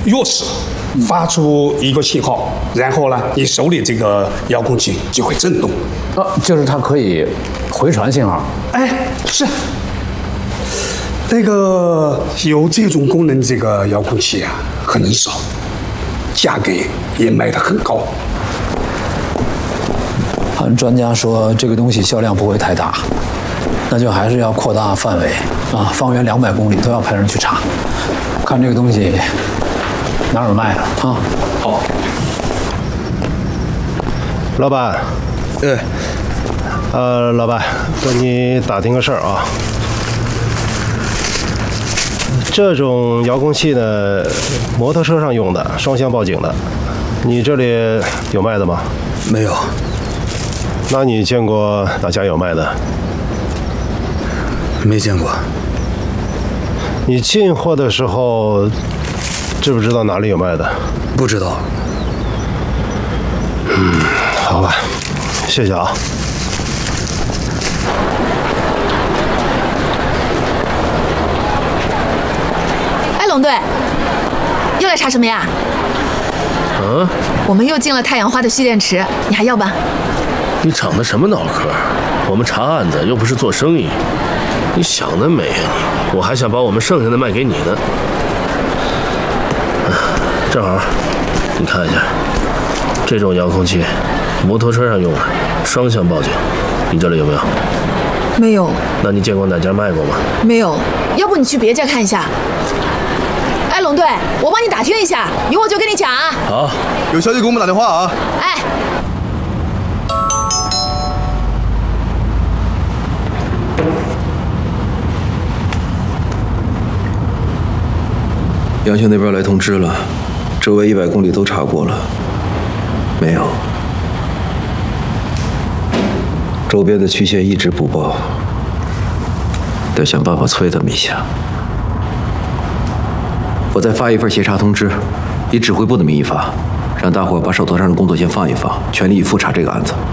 钥匙发出一个信号，然后呢，你手里这个遥控器就会震动。 就是它可以回传信号。 哎，是。那个有这种功能这个遥控器啊，很少，价格也卖得很高。 按专家说，这个东西销量不会太大，那就还是要扩大范围啊，方圆200公里都要派人去查，看这个东西哪儿有卖的啊。 好， 老板，老板，跟你打听个事儿啊。这种遥控器呢，摩托车上用的，双向报警的，你这里有卖的吗？ 没有。 那你见过哪家有卖的？ 没见过。 你进货的时候，知不知道哪里有卖的？ 不知道。 好吧，谢谢啊。 哎，龙队，又来查什么呀？我们又进了太阳花的蓄电池，你还要吧？ 你长的什么脑壳？我们查案子又不是做生意，你想得美呀你！我还想把我们剩下的卖给你呢。正好，你看一下，这种遥控器，摩托车上用的，双向报警，你这里有没有？ 没有。 那你见过哪家卖过吗？ 没有。要不你去别家看一下。哎，龙队，我帮你打听一下，有我就跟你讲啊。 好， 有消息给我们打电话啊。 哎。 杨秀那边来通知了，周围100公里都查过了，没有。周边的区县一直不报，得想办法催他们一下。我再发一份协查通知，以指挥部的名义发，让大伙把手头上的工作先放一放，全力以赴查这个案子。